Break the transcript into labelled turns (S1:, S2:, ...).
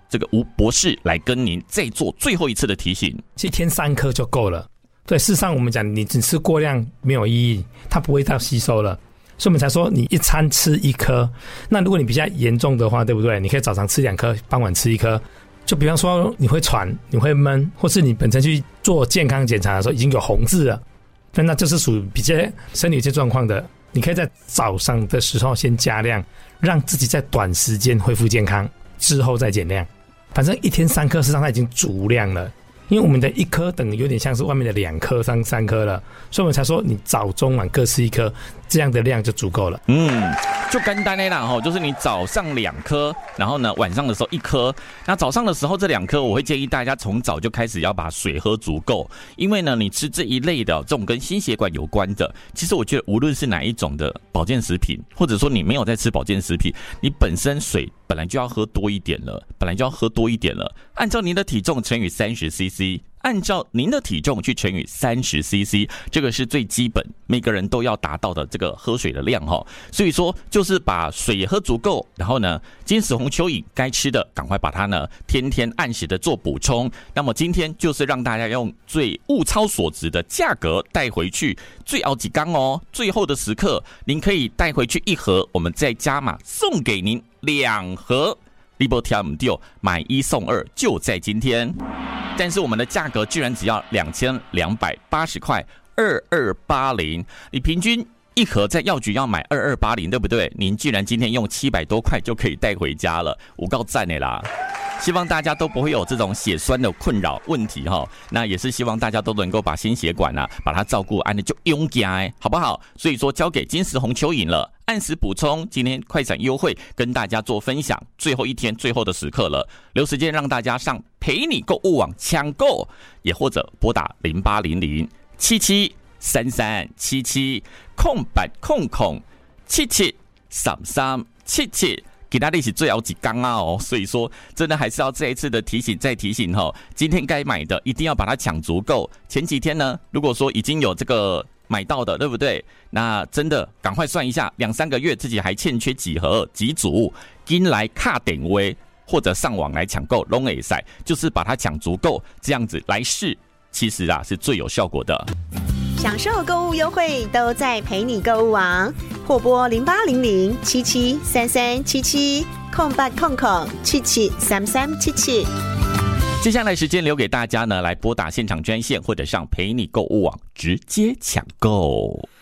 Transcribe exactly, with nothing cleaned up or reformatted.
S1: 这个吴博士来跟您再做最后一次的提醒。
S2: 一天三颗就够了。对，事实上我们讲你只吃过量没有意义，它不会到吸收了，所以我们才说你一餐吃一颗。那如果你比较严重的话，对不对？你可以早上吃两颗，傍晚吃一颗。就比方说你会喘，你会闷，或是你本身去做健康检查的时候已经有红字了，那这是属于比较生理一些状况的，你可以在早上的时候先加量，让自己在短时间恢复健康，之后再减量。反正一天三颗，事实上它已经足量了，因为我们的一颗等于有点像是外面的两颗、三三颗了，所以我们才说你早中晚各吃一颗，这样的量就足够了。
S1: 嗯，就简单的啦吼，就是你早上两颗，然后呢晚上的时候一颗。那早上的时候这两颗，我会建议大家从早就开始要把水喝足够，因为呢你吃这一类的这种跟心血管有关的，其实我觉得无论是哪一种的保健食品，或者说你没有在吃保健食品，你本身水本来就要喝多一点了，本来就要喝多一点了。按照您的体重乘以三十 C C， 按照您的体重去乘以三十 C C， 这个是最基本，每个人都要达到的这个喝水的量哈。所以说，就是把水也喝足够，然后呢，金石红蚯蚓该吃的赶快把它呢天天按时的做补充。那么今天就是让大家用最物超所值的价格带回去，最后几缸哦，最后的时刻您可以带回去一盒，我们再加码送给您两盒。你不挑不丢，买一送二就在今天。但是我们的价格居然只要两千两百八十块，二二八零。你平均一盒在药局要买二二八零，对不对？您居然今天用七百多块就可以带回家了，我够赞的啦！希望大家都不会有这种血栓的困扰问题哈。那也是希望大家都能够把心血管啊，把它照顾安的就用家，好不好？所以说交给金石红蚯蚓了。按时补充，今天快闪优惠跟大家做分享，最后一天最后的时刻了，留时间让大家上陪你购物网抢购，也或者拨打零八零零七七三三七七空板空空七七三三七七。给大家一起最后几缸啊哦，所以说真的还是要再一次的提醒再提醒哈，今天该买的一定要把它抢足够。前几天呢，如果说已经有这个买到的，对不对？那真的赶快算一下，两三个月自己还欠缺几盒几组，跟来卡点位或者上网来抢购拢可以，就是把它抢足够，这样子来试，其实啊是最有效果的。
S3: 享受购物优惠都在陪你购物网，或拨零八零零七七三三七七空八空空七七三三七七。
S1: 接下来时间留给大家呢，来拨打现场专线或者上陪你购物网直接抢购。